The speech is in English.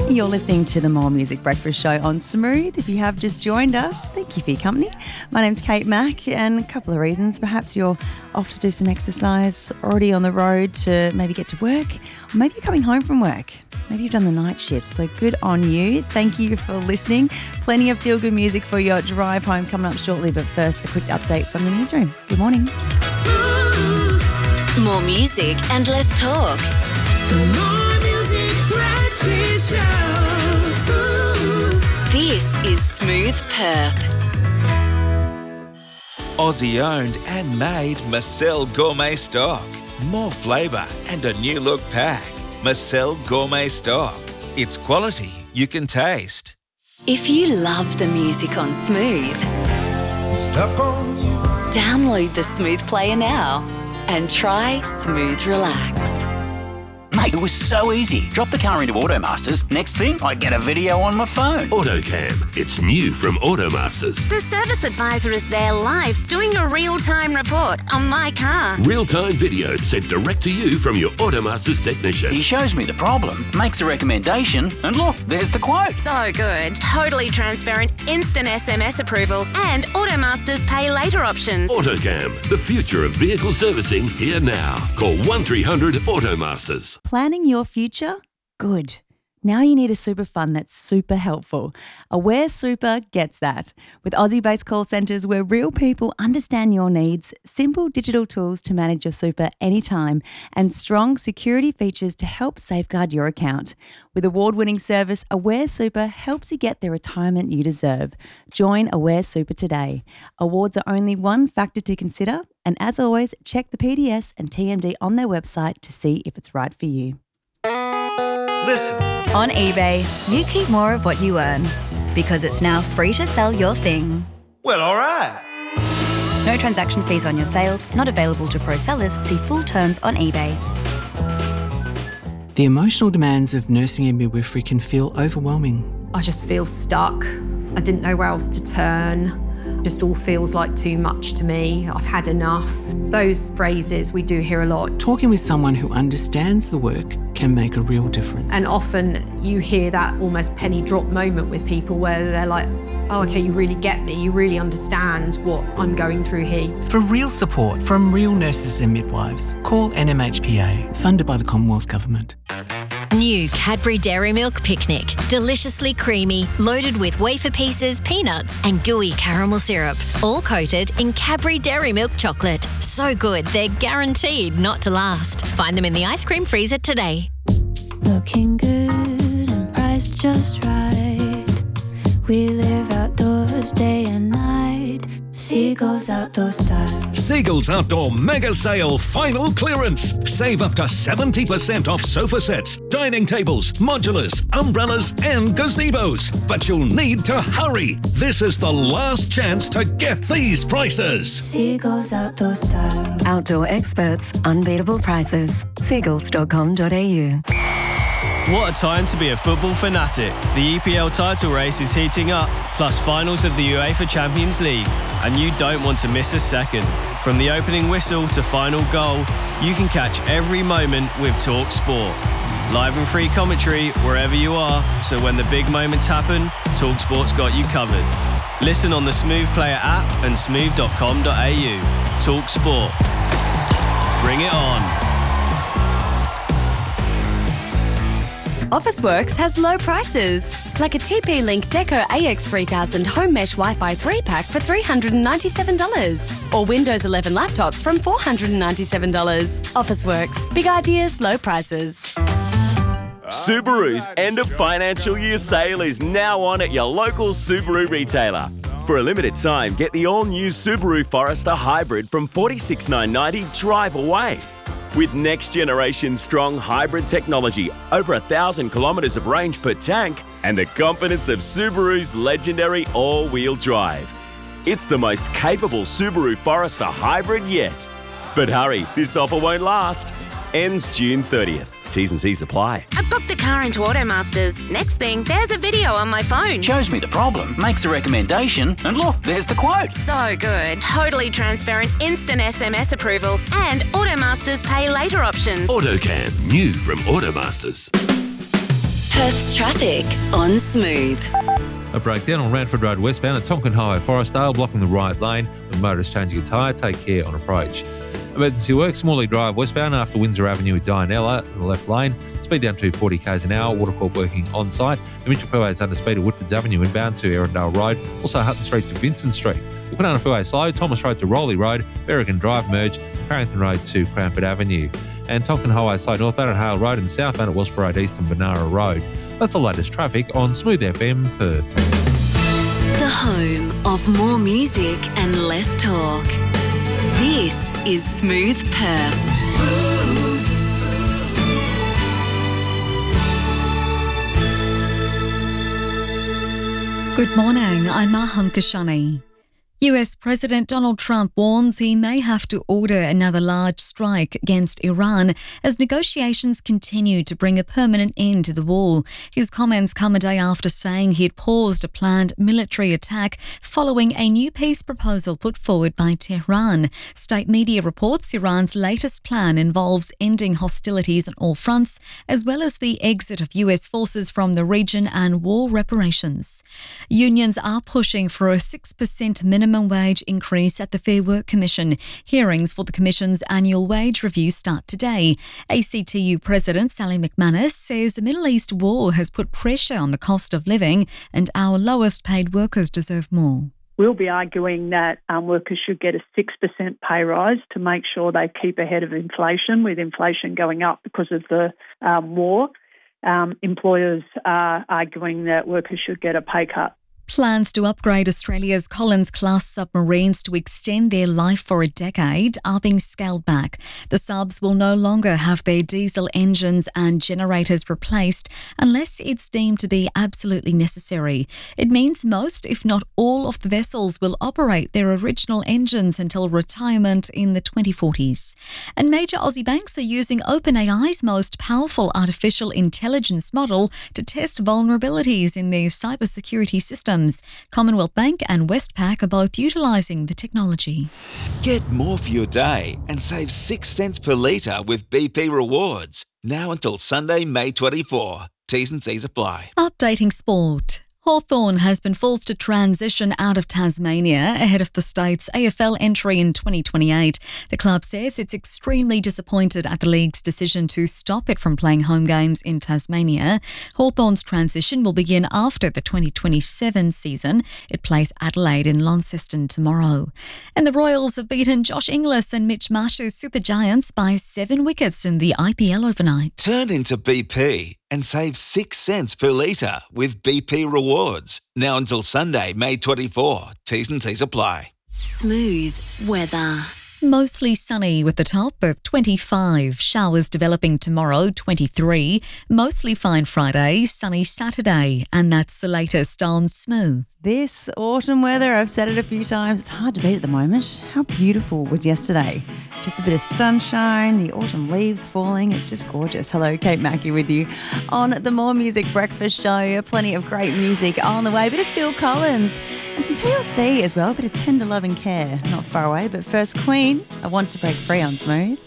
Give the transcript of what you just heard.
You're listening to the More Music Breakfast Show on Smooth. If you have just joined us, thank you for your company. My name's Kate Mack, and a couple of reasons. Perhaps you're off to do some exercise, already on the road to maybe get to work, or maybe you're coming home from work. Maybe you've done the night shift, so good on you. Thank you for listening. Plenty of feel-good music for your drive home coming up shortly, but first, a quick update from the newsroom. Good morning. More music and less talk. More Music Breakfast Show. This is Smooth Perth. Aussie owned and made Marcel Gourmet Stock. More flavour and a new look pack. Marcel Gourmet Stock. It's quality you can taste. If you love the music on Smooth, Stuck on you. download the Smooth Player now and try Smooth Relax. Mate, it was so easy. Drop the car into Automasters. Next thing, I get a video on my phone. AutoCam. It's new from Automasters. The service advisor is there live doing a real-time report on my car. Real-time video sent direct to you from your Automasters technician. He shows me the problem, makes a recommendation, and look, there's the quote. So good. Totally transparent, instant SMS approval, and Automasters pay later options. AutoCam. The future of vehicle servicing here now. Call 1300 Automasters. Planning your future? Good. Now you need a super fund that's super helpful. Aware Super gets that. With Aussie-based call centres where real people understand your needs, simple digital tools to manage your super anytime, and strong security features to help safeguard your account. With award-winning service, Aware Super helps you get the retirement you deserve. Join Aware Super today. Awards are only one factor to consider, and as always, check the PDS and TMD on their website to see if it's right for you. Listen. On eBay, you keep more of what you earn because it's now free to sell your thing. Well, all right. No transaction fees on your sales, not available to pro sellers. See full terms on eBay. The emotional demands of nursing and midwifery can feel overwhelming. I just feel stuck. I didn't know where else to turn. Just all feels like too much to me. I've had enough. Those phrases we do hear a lot. Talking with someone who understands the work can make a real difference. And often you hear that almost penny drop moment with people where they're like, oh, okay, you really get me. You really understand what I'm going through here. For real support from real nurses and midwives, call NMHPA, funded by the Commonwealth Government. New Cadbury Dairy Milk Picnic. Deliciously creamy, loaded with wafer pieces, peanuts and gooey caramel syrup. All coated in Cadbury Dairy Milk chocolate. So good, they're guaranteed not to last. Find them in the ice cream freezer today. Looking good and priced just right. We live outdoors day and night. Seagulls Outdoor Style. Seagulls Outdoor Mega Sale Final Clearance. Save up to 70% off sofa sets, dining tables, modulars, umbrellas and gazebos. But you'll need to hurry. This is the last chance to get these prices. Seagulls Outdoor Style. Outdoor experts, unbeatable prices. Seagulls.com.au. What a time to be a football fanatic. The EPL title race is heating up, plus finals of the UEFA Champions League. And you don't want to miss a second. From the opening whistle to final goal, you can catch every moment with Talk Sport. Live and free commentary wherever you are, so when the big moments happen, Talk Sport's got you covered. Listen on the Smooth Player app and smooth.com.au. Talk Sport. Bring it on. Officeworks has low prices, like a TP-Link Deco AX3000 Home Mesh Wi-Fi 3-pack for $397, or Windows 11 laptops from $497. Officeworks, big ideas, low prices. Subaru's end of financial year sale is now on at your local Subaru retailer. For a limited time, get the all-new Subaru Forester Hybrid from $46,990 drive away. With next-generation strong hybrid technology, over 1,000 kilometres of range per tank, and the confidence of Subaru's legendary all-wheel drive. It's the most capable Subaru Forester Hybrid yet. But hurry, this offer won't last. Ends June 30th. T's and C's apply. I booked the car into Automasters. Next thing, there's a video on my phone. Shows me the problem, makes a recommendation, and look, there's the quote. So good. Totally transparent, instant SMS approval, and Automasters pay later options. AutoCam, new from Automasters. Perth's traffic on Smooth. A breakdown on Ranford Road westbound at Tonkin Highway, Forestdale, blocking the right lane with motorists changing a tyre. Take care on approach. Emergency work, Smalley Drive westbound after Windsor Avenue at Dianella in the left lane. Speed down to 40 k's an hour. Watercorp working on site. The Mitchell Freeway is under speed at Woodfords Avenue inbound to Erindale Road. Also Hutton Street to Vincent Street. Wilpena Freeway slow. Thomas Road to Rowley Road. Berrigan Drive merge. Carrington Road to Cranford Avenue. And Tonkin Highway slow northbound at Hale Road and southbound at Wellsborough Road East and Benara Road. That's the latest traffic on Smooth FM Perth. The home of more music and less talk. This is Smooth Perth. Good morning, I'm Maham Kashani. US President Donald Trump warns he may have to order another large strike against Iran as negotiations continue to bring a permanent end to the war. His comments come a day after saying he had paused a planned military attack following a new peace proposal put forward by Tehran. State media reports Iran's latest plan involves ending hostilities on all fronts, as well as the exit of US forces from the region and war reparations. Unions are pushing for a 6% minimum wage increase at the Fair Work Commission. Hearings for the Commission's annual wage review start today. ACTU President Sally McManus says the Middle East war has put pressure on the cost of living and our lowest paid workers deserve more. We'll be arguing that workers should get a 6% pay rise to make sure they keep ahead of inflation, with inflation going up because of the war. Employers are arguing that workers should get a pay cut. Plans to upgrade Australia's Collins-class submarines to extend their life for a decade are being scaled back. The subs will no longer have their diesel engines and generators replaced unless it's deemed to be absolutely necessary. It means most, if not all, of the vessels will operate their original engines until retirement in the 2040s. And major Aussie banks are using OpenAI's most powerful artificial intelligence model to test vulnerabilities in their cybersecurity systems. Commonwealth Bank and Westpac are both utilising the technology. Get more for your day and save 6 cents per litre with BP Rewards. Now until Sunday, May 24. T's and C's apply. Updating sport. Hawthorn has been forced to transition out of Tasmania ahead of the state's AFL entry in 2028. The club says it's extremely disappointed at the league's decision to stop it from playing home games in Tasmania. Hawthorn's transition will begin after the 2027 season. It plays Adelaide in Launceston tomorrow. And the Royals have beaten Josh Inglis and Mitch Marsh's Super Giants by 7 wickets in the IPL overnight. Turn into BP and save 6 cents per litre with BP Rewards. Now until Sunday, May 24. T's and C's apply. Smooth weather. Mostly sunny with a top of 25. Showers developing tomorrow, 23. Mostly fine Friday, sunny Saturday. And that's the latest on Smooth. This autumn weather, I've said it a few times, it's hard to beat at the moment. How beautiful was yesterday? Just a bit of sunshine, the autumn leaves falling. It's just gorgeous. Hello, Kate Mackey with you on the More Music Breakfast Show. Plenty of great music on the way. A bit of Phil Collins and some TLC as well. A bit of Tender Love and Care. Not far away, but first Queen, I Want to Break Free on Smooth.